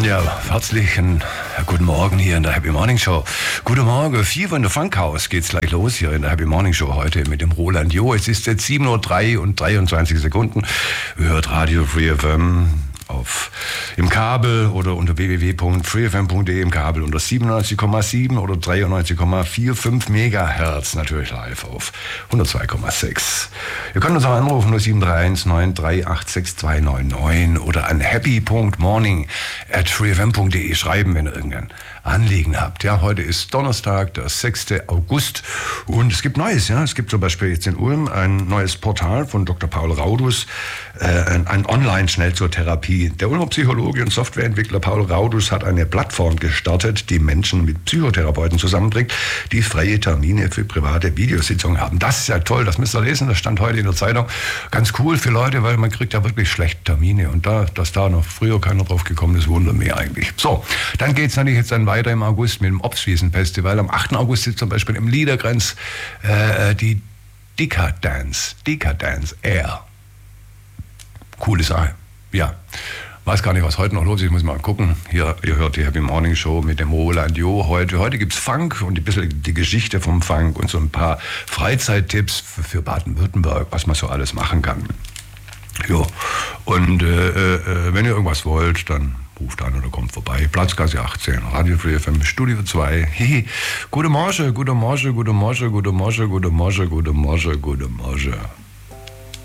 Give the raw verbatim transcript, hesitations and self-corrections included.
Ja, herzlichen guten Morgen hier in der Happy Morning Show. Guten Morgen, Fever in der Funkhaus geht's gleich los hier in der Happy Morning Show heute mit dem Roland Jo. Es ist jetzt sieben Uhr drei und dreiundzwanzig Sekunden. Ihr hört Radio Free F M auf im Kabel oder unter w w w punkt free f m punkt d e im Kabel unter siebenundneunzig Komma sieben oder dreiundneunzig Komma fünfundvierzig Megahertz, natürlich live auf hundertzwei Komma sechs. Ihr könnt uns auch anrufen null sieben drei eins neun drei acht sechs zwei neun neun oder an happy punkt morning at free f m punkt d e schreiben, wenn ihr irgendein Anliegen habt. Ja, heute ist Donnerstag, der sechster August und es gibt Neues. Ja, es gibt zum Beispiel jetzt in Ulm ein neues Portal von Doktor Paul Raudus, äh, ein, ein Online-Schnellzurtherapie. Der Ulmer Psychologe und Softwareentwickler Paul Raudus hat eine Plattform gestartet, die Menschen mit Psychotherapeuten zusammenbringt, die freie Termine für private Videositzungen haben. Das ist ja toll, das müsst ihr lesen, das stand heute in der Zeitung. Ganz cool für Leute, weil man kriegt ja wirklich schlechte Termine und da, dass da noch früher keiner drauf gekommen ist, wundert mich eigentlich. So, dann geht's natürlich jetzt dann weiter im August mit dem Obstwiesen-Festival. Am achten August ist zum Beispiel im Liederkranz äh, die Decadence, Decadence Air. Coole Sache. Ja, weiß gar nicht, was heute noch los ist. Ich muss mal gucken. Hier, ihr hört die Happy Morning Show mit dem Roland Jo. Heute, heute gibt es Funk und ein bisschen die Geschichte vom Funk und so ein paar Freizeittipps für, für Baden-Württemberg, was man so alles machen kann. Jo. Und äh, äh, wenn ihr irgendwas wollt, dann ruft an oder kommt vorbei. Platzgasse achtzehn, Radio Free F M, Studio zwei. Hihi. Gute Morgen, gute Morgen, gute Morgen, gute Morgen, gute Morgen, gute Morgen, gute Morgen.